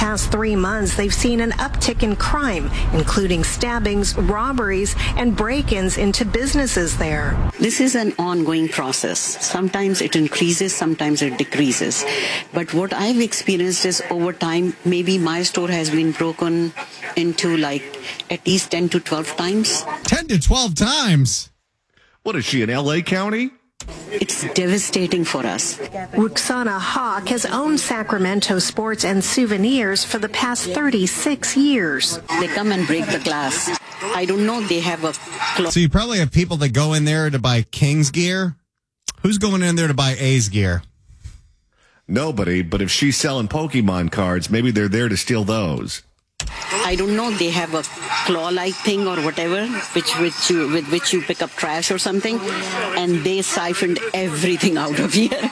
past 3 months, they've seen an uptick in crime, including stabbings, robberies, and break-ins into businesses there. This is an ongoing process. Sometimes it increases, sometimes it decreases. But what I've experienced is over time, maybe my store has been broken into like at least 10 to 12 times. 10 to 12 times? What is she, in L.A. County? It's devastating for us. Ruxana Hawk has owned Sacramento Sports and Souvenirs for the past 36 years. They come and break the glass. I don't know, they have a... So you probably have people that go in there to buy King's gear. Who's going in there to buy A's gear? Nobody, but if she's selling Pokemon cards, maybe they're there to steal those. I don't know, they have a claw-like thing or whatever, with which you pick up trash or something, and they siphoned everything out of here.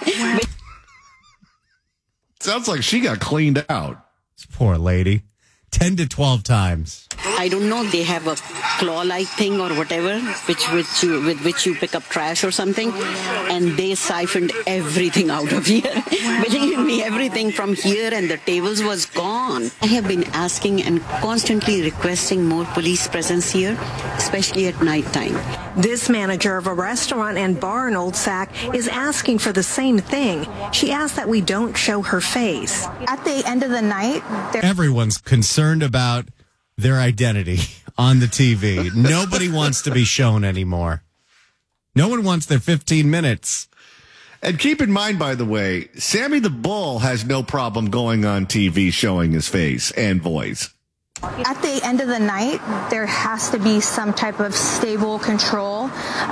Sounds like she got cleaned out. This poor lady. 10 to 12 times. I don't know, they have a claw-like thing or whatever, with which you pick up trash or something, and they siphoned everything out of here. Believe me, everything from here and the tables was gone. I have been asking and constantly requesting more police presence here, especially at nighttime. This manager of a restaurant and bar in Old Sac is asking for the same thing. She asked that we don't show her face. At the end of the night, everyone's concerned about their identity on the TV. Nobody wants to be shown anymore. No one wants their 15 minutes. And keep in mind, by the way, Sammy the Bull has no problem going on TV showing his face and voice. At the end of the night, there has to be some type of stable control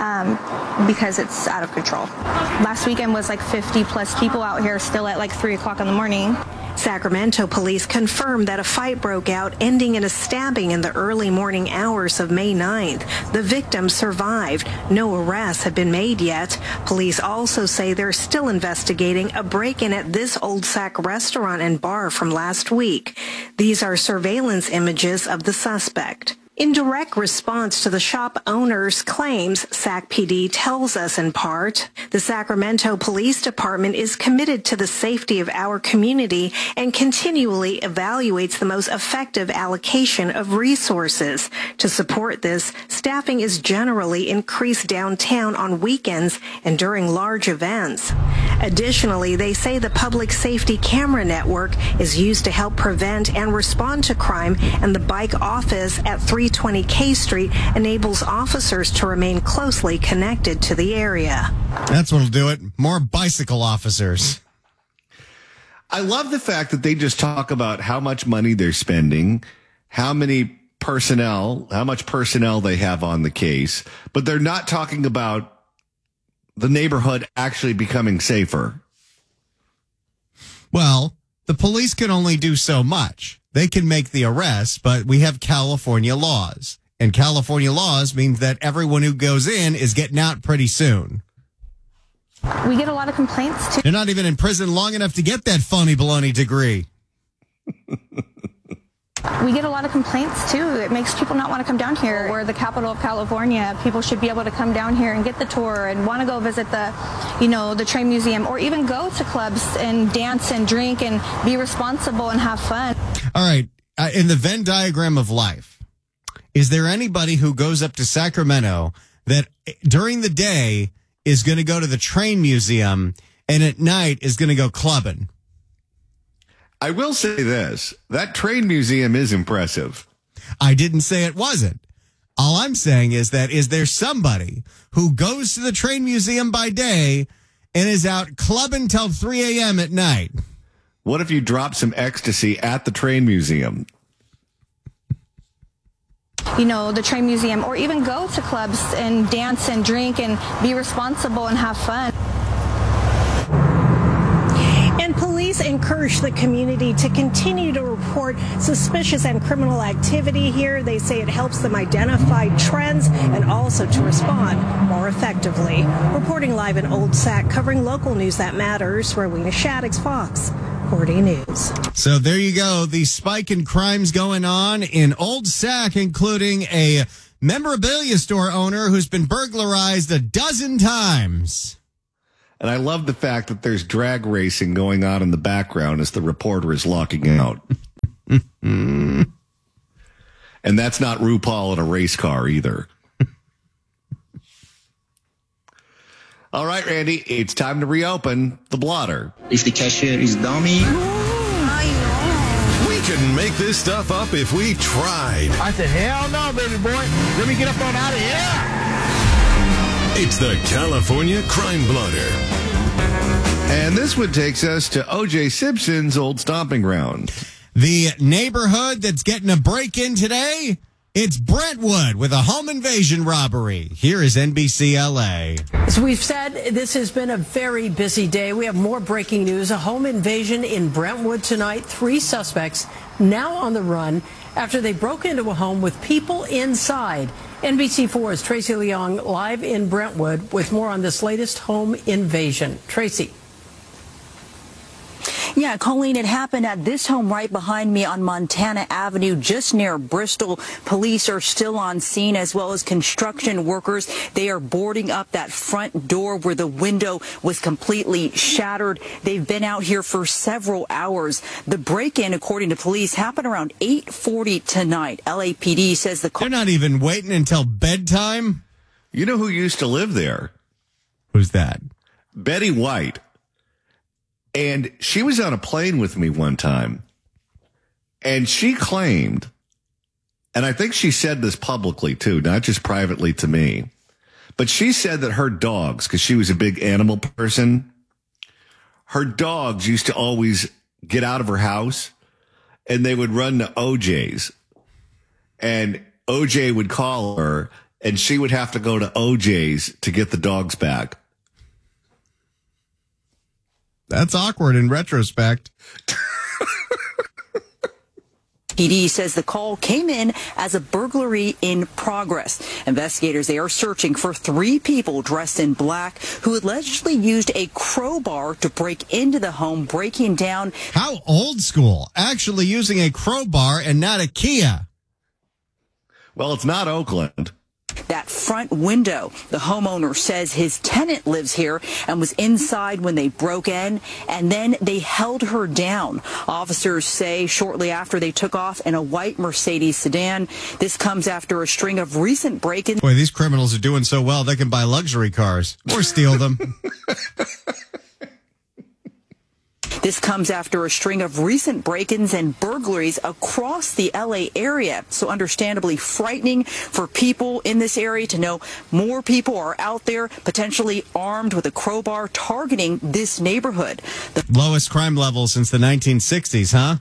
because it's out of control. Last weekend was like 50 plus people out here still at like 3 o'clock in the morning. Sacramento police confirmed that a fight broke out, ending in a stabbing in the early morning hours of May 9th. The victim survived. No arrests have been made yet. Police also say they're still investigating a break-in at this Old Sac restaurant and bar from last week. These are surveillance images of the suspect. In direct response to the shop owner's claims, Sac PD tells us in part, the Sacramento Police Department is committed to the safety of our community and continually evaluates the most effective allocation of resources. To support this, staffing is generally increased downtown on weekends and during large events. Additionally, they say the public safety camera network is used to help prevent and respond to crime, and the bike office at 320 K Street enables officers to remain closely connected to the area. That's what'll do it. More bicycle officers. I love the fact that they just talk about how much money they're spending, how much personnel they have on the case, but they're not talking about the neighborhood actually becoming safer. Well, the police can only do so much. They can make the arrest, but we have California laws. And California laws means that everyone who goes in is getting out pretty soon. We get a lot of complaints too. They're not even in prison long enough to get that phony baloney degree. We get a lot of complaints too. It makes people not want to come down here. We're the capital of California. People should be able to come down here and get the tour and want to go visit the train museum, or even go to clubs and dance and drink and be responsible and have fun. All right. In the Venn diagram of life, is there anybody who goes up to Sacramento that during the day is going to go to the train museum and at night is going to go clubbing? I will say this, that train museum is impressive. I didn't say it wasn't. All I'm saying is there somebody who goes to the train museum by day and is out clubbing till 3 a.m. at night? What if you drop some ecstasy at the train museum? The train museum, or even go to clubs and dance and drink and be responsible and have fun. And police encourage the community to continue to report suspicious and criminal activity here. They say it helps them identify trends and also to respond more effectively. Reporting live in Old Sac, covering local news that matters, Rowena Shaddix, Fox 40 News. So there you go. The spike in crimes going on in Old Sac, including a memorabilia store owner who's been burglarized 12 times. And I love the fact that there's drag racing going on in the background as the reporter is locking out. And that's not RuPaul in a race car either. All right, Randy, it's time to reopen the blotter. If the cashier is dummy. We can make this stuff up if we tried. I said, hell no, baby boy. Let me get up on out of here. It's the California Crime Blotter. And this one takes us to O.J. Simpson's old stomping ground. The neighborhood that's getting a break-in today, it's Brentwood with a home invasion robbery. Here is NBC LA. As we've said, this has been a very busy day. We have more breaking news. A home invasion in Brentwood tonight. 3 suspects now on the run after they broke into a home with people inside. NBC4's Tracy Leong live in Brentwood with more on this latest home invasion. Tracy. Yeah, Colleen, it happened at this home right behind me on Montana Avenue, just near Bristol. Police are still on scene, as well as construction workers. They are boarding up that front door where the window was completely shattered. They've been out here for several hours. The break-in, according to police, happened around 8:40 tonight. LAPD says They're not even waiting until bedtime? You know who used to live there? Who's that? Betty White. And she was on a plane with me one time, and she claimed, and I think she said this publicly too, not just privately to me, but she said that her dogs, because she was a big animal person, her dogs used to always get out of her house and they would run to OJ's, and OJ would call her and she would have to go to OJ's to get the dogs back. That's awkward in retrospect. PD says the call came in as a burglary in progress. Investigators, they are searching for 3 people dressed in black who allegedly used a crowbar to break into the home, breaking down. How old school, actually using a crowbar and not a Kia. Well, it's not Oakland. That front window. The homeowner says his tenant lives here and was inside when they broke in, and then they held her down. Officers say shortly after they took off in a white Mercedes sedan. This comes after a string of recent break-ins. Boy, these criminals are doing so well, they can buy luxury cars or steal them. This comes after a string of recent break-ins and burglaries across the LA area. So understandably frightening for people in this area to know more people are out there potentially armed with a crowbar targeting this neighborhood. The lowest crime level since the 1960s, huh?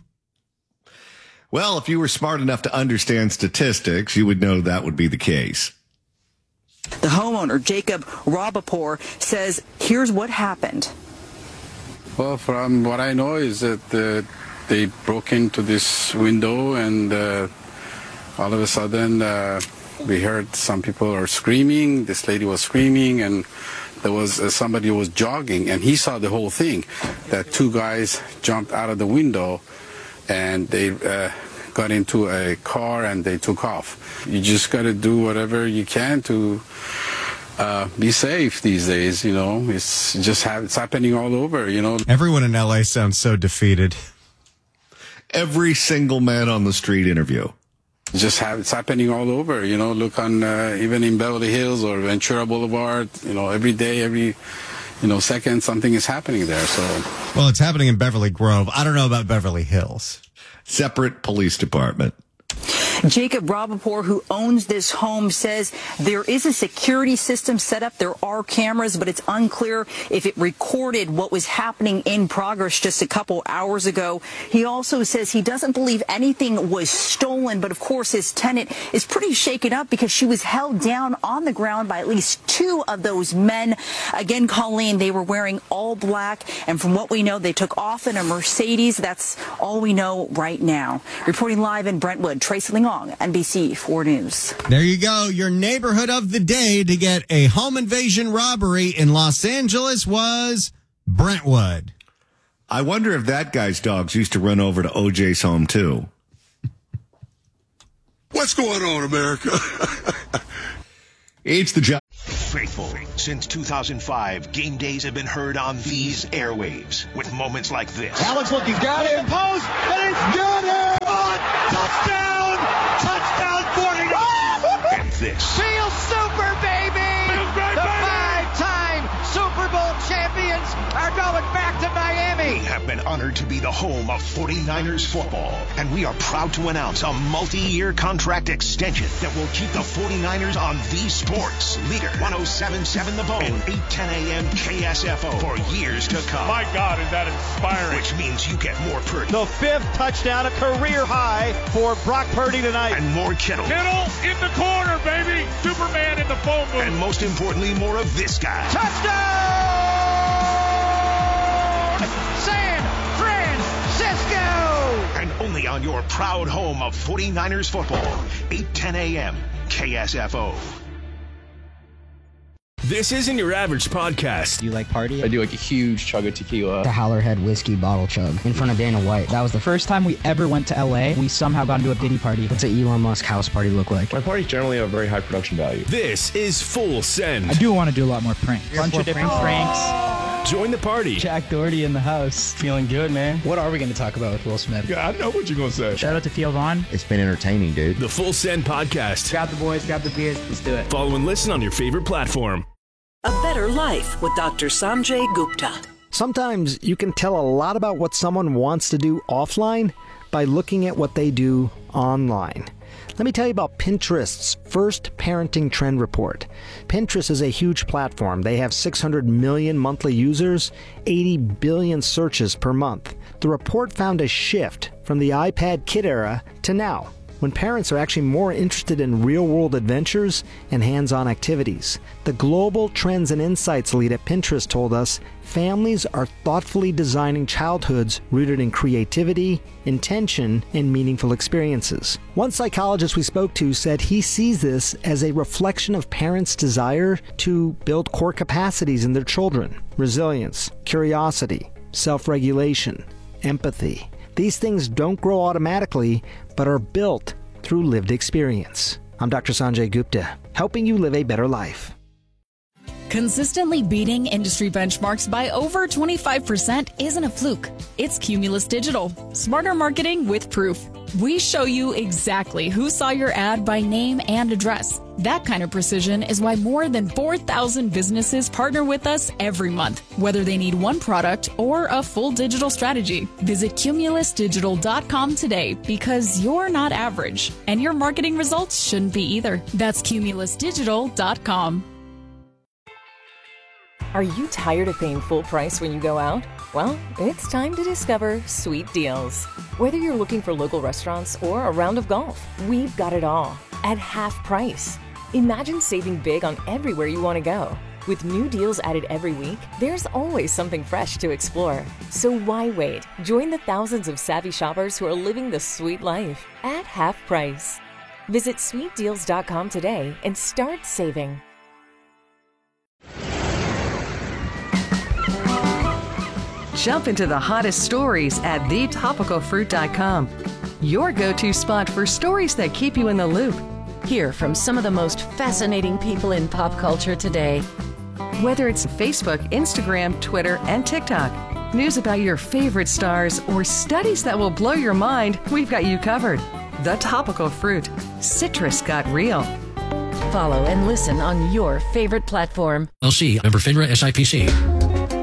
Well, if you were smart enough to understand statistics, you would know that would be the case. The homeowner, Jacob Robapor, says here's what happened. Well, from what I know is that they broke into this window, and all of a sudden we heard some people are screaming. This lady was screaming, and there was somebody who was jogging, and he saw the whole thing. That 2 guys jumped out of the window, and they got into a car, and they took off. You just got to do whatever you can to be safe these days, you know. It's just it's happening all over, you know. Everyone in LA sounds so defeated. Every single man on the street interview. It's happening all over, you know. Look on even in Beverly Hills or Ventura Boulevard, you know, every day, every second something is happening there. So, well, it's happening in Beverly Grove. I don't know about Beverly Hills. Separate police department. Jacob Robapor, who owns this home, says there is a security system set up. There are cameras, but it's unclear if it recorded what was happening in progress just a couple hours ago. He also says he doesn't believe anything was stolen, but of course his tenant is pretty shaken up because she was held down on the ground by at least 2 of those men. Again, Colleen, they were wearing all black, and from what we know, they took off in a Mercedes. That's all we know right now. Reporting live in Brentwood, Tracy Leong, NBC4 News. There you go. Your neighborhood of the day to get a home invasion robbery in Los Angeles was Brentwood. I wonder if that guy's dogs used to run over to OJ's home too. What's going on, America? It's the job. Faithful. Since 2005, game days have been heard on these airwaves with moments like this. Alex looking, got it, post, and it's got it! been honored to be the home of 49ers football, and we are proud to announce a multi-year contract extension that will keep the 49ers on the sports leader 107.7 The Bone and 8:10 a.m. KSFO for years to come. My God, is that inspiring. Which means you get more Purdy. The 5th touchdown, a career high for Brock Purdy tonight. And more Kittle. Kittle in the corner, baby. Superman in the phone booth. And most importantly, more of this guy. Touchdown! San Francisco! And only on your proud home of 49ers football, 8:10 a.m. KSFO. This isn't your average podcast. Do you like party? I do like a huge chug of tequila. The Howler Head whiskey bottle chug in front of Dana White. That was the first time we ever went to LA. We somehow got into a Diddy party. What's an Elon Musk house party look like? My parties generally have very high production value. This is Full Send. I do want to do a lot more pranks. Bunch of different pranks. Join the party. Jack Doherty in the house. Feeling good, man. What are we going to talk about with Will Smith? Yeah, I know what you're going to say. Shout out to Theo Vaughn. It's been entertaining, dude. The Full Send podcast. Grab the boys, grab the beers. Let's do it. Follow and listen on your favorite platform. A Better Life with Dr. Sanjay Gupta. Sometimes you can tell a lot about what someone wants to do offline by looking at what they do online. Let me tell you about Pinterest's first parenting trend report. Pinterest is a huge platform. They have 600 million monthly users, 80 billion searches per month. The report found a shift from the iPad kid era to now, when parents are actually more interested in real-world adventures and hands-on activities. The Global Trends and Insights lead at Pinterest told us families are thoughtfully designing childhoods rooted in creativity, intention, and meaningful experiences. One psychologist we spoke to said he sees this as a reflection of parents' desire to build core capacities in their children: resilience, curiosity, self-regulation, empathy. These things don't grow automatically, but are built through lived experience. I'm Dr. Sanjay Gupta, helping you live a better life. Consistently beating industry benchmarks by over 25% isn't a fluke. It's Cumulus Digital. Smarter marketing with proof. We show you exactly who saw your ad by name and address. That kind of precision is why more than 4,000 businesses partner with us every month, whether they need one product or a full digital strategy. Visit cumulusdigital.com today, because you're not average, and your marketing results shouldn't be either. That's cumulusdigital.com. Are you tired of paying full price when you go out? Well, it's time to discover Sweet Deals. Whether you're looking for local restaurants or a round of golf, we've got it all at half price. Imagine saving big on everywhere you want to go. With new deals added every week, there's always something fresh to explore. So why wait? Join the thousands of savvy shoppers who are living the sweet life at half price. Visit sweetdeals.com today and start saving. Jump into the hottest stories at thetopicalfruit.com. Your go-to spot for stories that keep you in the loop. Hear from some of the most fascinating people in pop culture today. Whether it's Facebook, Instagram, Twitter, and TikTok, news about your favorite stars, or studies that will blow your mind, we've got you covered. The Topical Fruit. Citrus got real. Follow and listen on your favorite platform. LC, member FINRA SIPC.